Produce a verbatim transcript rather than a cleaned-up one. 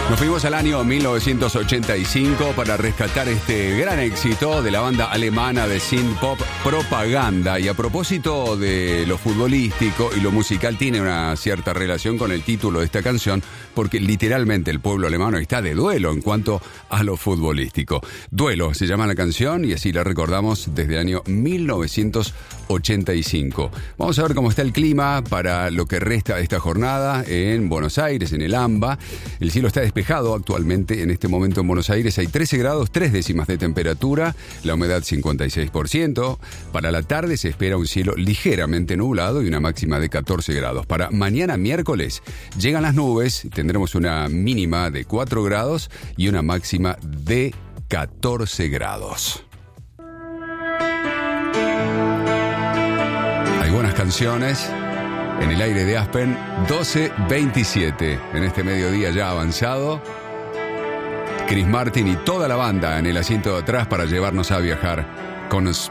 Nos fuimos al año mil novecientos ochenta y cinco para rescatar este gran éxito de la banda alemana de synth pop Propaganda. Y a propósito de lo futbolístico y lo musical, tiene una cierta relación con el título de esta canción, porque literalmente el pueblo alemán está de duelo en cuanto a lo futbolístico. Duelo se llama la canción y así la recordamos desde el año mil novecientos ochenta y cinco. Vamos a ver cómo está el clima para lo que resta de esta jornada en Buenos Aires, en el AMBA. El cielo está despejado actualmente. En este momento en Buenos Aires hay trece grados, tres décimas de temperatura, la humedad cincuenta y seis por ciento. Para la tarde se espera un cielo ligeramente nublado y una máxima de catorce grados. Para mañana miércoles llegan las nubes, tendremos una mínima de cuatro grados y una máxima de catorce grados. Hay buenas canciones en el aire de Aspen, doce veintisiete. En este mediodía ya avanzado, Chris Martin y toda la banda en el asiento de atrás para llevarnos a viajar con